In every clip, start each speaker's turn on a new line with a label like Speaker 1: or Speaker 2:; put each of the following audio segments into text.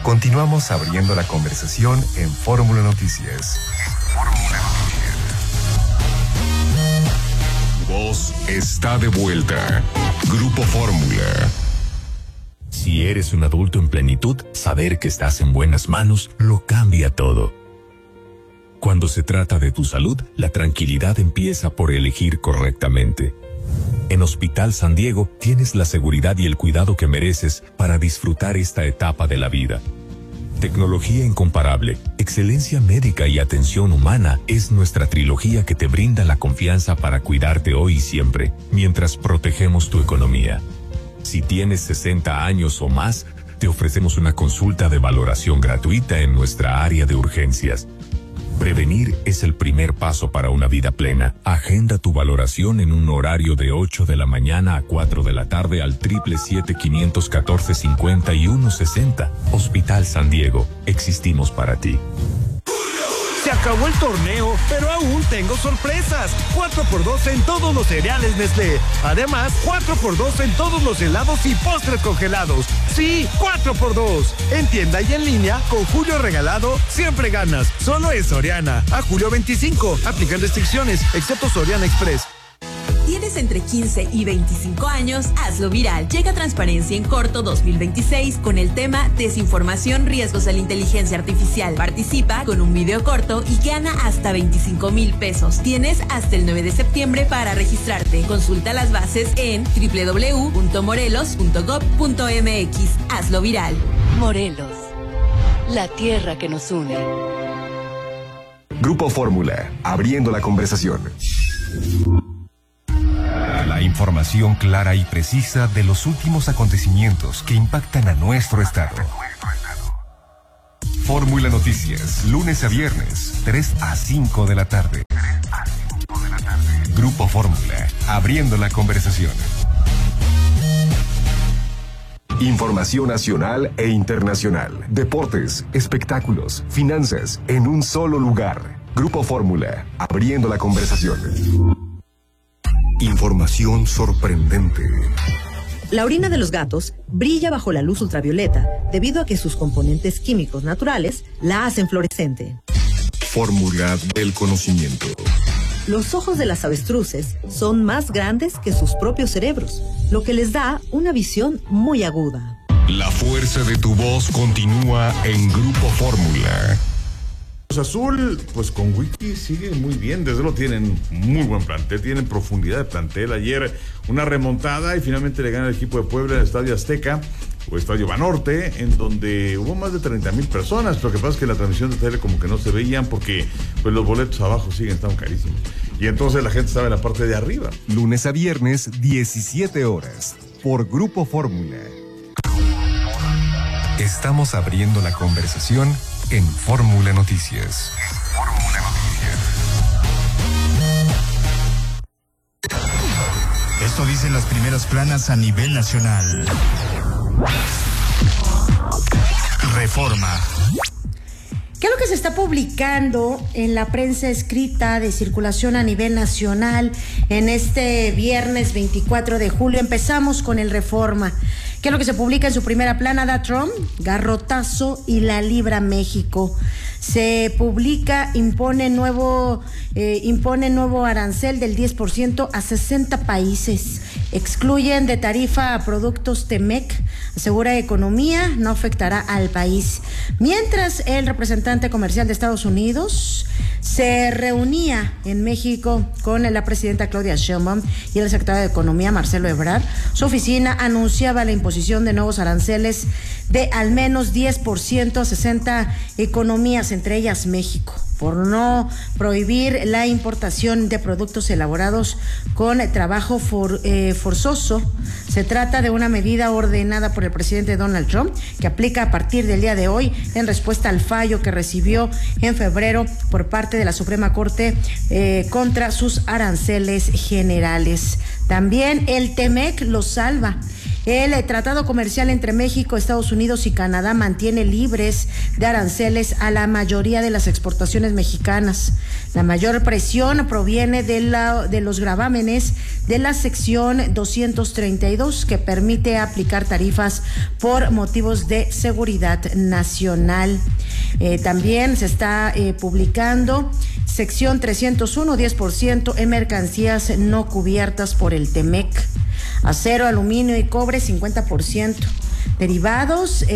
Speaker 1: Continuamos abriendo la conversación en Fórmula Noticias. Tu voz está de vuelta. Grupo Fórmula.
Speaker 2: Si eres un adulto en plenitud, saber que estás en buenas manos lo cambia todo. Cuando se trata de tu salud, la tranquilidad empieza por elegir correctamente. En Hospital San Diego tienes la seguridad y el cuidado que mereces para disfrutar esta etapa de la vida. Tecnología incomparable, excelencia médica y atención humana es nuestra trilogía que te brinda la confianza para cuidarte hoy y siempre, mientras protegemos tu economía. Si tienes 60 años o más, te ofrecemos una consulta de valoración gratuita en nuestra área de urgencias. Prevenir es el primer paso para una vida plena. Agenda tu valoración en un horario de 8 de la mañana a 4 de la tarde al 777-514-5160. Hospital San Diego, existimos para ti.
Speaker 3: Se acabó el torneo, pero aún tengo sorpresas. 4x2 en todos los cereales Nestlé. Además, 4x2 en todos los helados y postres congelados. Sí, 4x2. En tienda y en línea, con Julio Regalado, siempre ganas. Solo en Soriana. A julio 25. Aplican restricciones, excepto Soriana Express.
Speaker 4: Tienes entre 15 y 25 años, hazlo viral. Llega Transparencia en Corto 2026 con el tema Desinformación, riesgos de la inteligencia artificial. Participa con un video corto y gana hasta 25,000 pesos. Tienes hasta el 9 de septiembre para registrarte. Consulta las bases en www.morelos.gov.mx. Hazlo viral.
Speaker 5: Morelos, la tierra que nos une.
Speaker 1: Grupo Fórmula, abriendo la conversación. La información clara y precisa de los últimos acontecimientos que impactan a nuestro estado. Fórmula Noticias, lunes a viernes, 3 a 5 de la tarde. Grupo Fórmula, abriendo la conversación. Información nacional e internacional, deportes, espectáculos, finanzas, en un solo lugar. Grupo Fórmula, abriendo la conversación. Información sorprendente.
Speaker 6: La orina de los gatos brilla bajo la luz ultravioleta debido a que sus componentes químicos naturales la hacen fluorescente.
Speaker 1: Fórmula del conocimiento.
Speaker 6: Los ojos de las avestruces son más grandes que sus propios cerebros, lo que les da una visión muy aguda.
Speaker 1: La fuerza de tu voz continúa en Grupo Fórmula.
Speaker 7: Azul, pues con Wiki sigue muy bien, desde luego tienen muy buen plantel, tienen profundidad de plantel. Ayer una remontada y finalmente le gana el equipo de Puebla en el Estadio Azteca o Estadio Banorte, en donde hubo más de 30,000 personas. Lo que pasa es que la transmisión de tele como que no se veían porque pues los boletos abajo siguen estando carísimos. Y entonces la gente estaba en la parte de arriba.
Speaker 1: Lunes a viernes, 17 horas, por Grupo Fórmula. Estamos abriendo la conversación en Fórmula Noticias.
Speaker 8: Esto dicen las primeras planas a nivel nacional. Reforma.
Speaker 9: ¿Qué es lo que se está publicando en la prensa escrita de circulación a nivel nacional en este viernes 24 de julio? Empezamos con el Reforma. ¿Qué es lo que se publica en su primera plana? Da Trump, garrotazo y la libra México. Se publica, impone nuevo arancel del 10% a 60 países. Excluyen de tarifa a productos Temec. Asegura economía, no afectará al país. Mientras el representante comercial de Estados Unidos se reunía en México con la presidenta Claudia Sheinbaum y el secretario de Economía Marcelo Ebrard, su oficina anunciaba la imposición de nuevos aranceles de al menos 10% a 60 economías, entre ellas México, por no prohibir la importación de productos elaborados con trabajo forzoso. Se trata de una medida ordenada por el presidente Donald Trump que aplica a partir del día de hoy en respuesta al fallo que recibió en febrero por parte de la Suprema Corte contra sus aranceles generales. También el TEMEC lo salva. El tratado comercial entre México, Estados Unidos y Canadá mantiene libres de aranceles a la mayoría de las exportaciones mexicanas. La mayor presión proviene de los gravámenes de la sección 232 que permite aplicar tarifas por motivos de seguridad nacional. También se está publicando sección 301, 10% en mercancías no cubiertas por el TEMEC. Acero, aluminio y cobre, 50%. Derivados,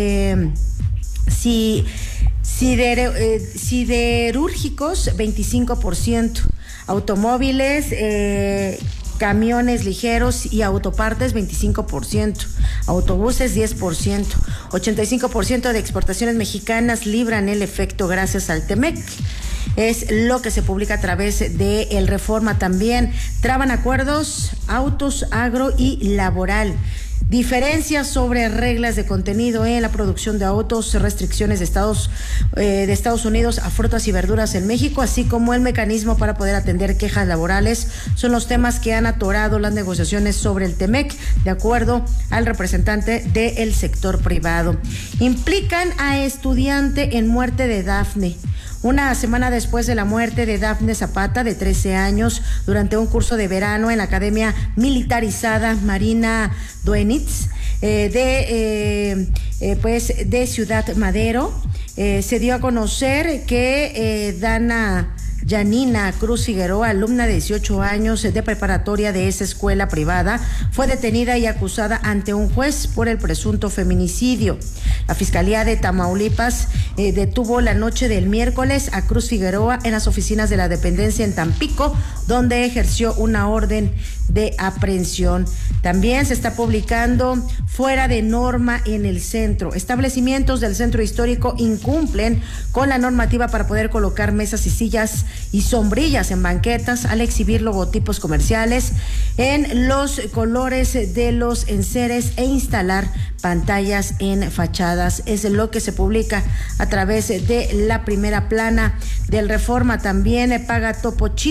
Speaker 9: siderúrgicos, 25%. Automóviles, camiones ligeros y autopartes, 25%. Autobuses, 10%. 85% de exportaciones mexicanas libran el efecto gracias al TEMEC. Es lo que se publica a través de El Reforma. También traban acuerdos, autos, agro y laboral. Diferencias sobre reglas de contenido en la producción de autos, restricciones de Estados Unidos a frutas y verduras en México, así como el mecanismo para poder atender quejas laborales, son los temas que han atorado las negociaciones sobre el TEMEC, de acuerdo al representante del sector privado. Implican a estudiante en muerte de Dafne. Una semana después de la muerte de Dafne Zapata, de 13 años, durante un curso de verano en la Academia Militarizada Marina Doenitz de Ciudad Madero, se dio a conocer que Dana Yanina Cruz Figueroa, alumna de 18 años de preparatoria de esa escuela privada, fue detenida y acusada ante un juez por el presunto feminicidio. La Fiscalía de Tamaulipas detuvo la noche del miércoles a Cruz Figueroa en las oficinas de la dependencia en Tampico, donde ejerció una orden de aprehensión. También se está publicando fuera de norma en el centro. Establecimientos del centro histórico incumplen con la normativa para poder colocar mesas y sillas y sombrillas en banquetas al exhibir logotipos comerciales en los colores de los enseres e instalar pantallas en fachadas. Es lo que se publica a través de la primera plana del Reforma. También paga Topo Chico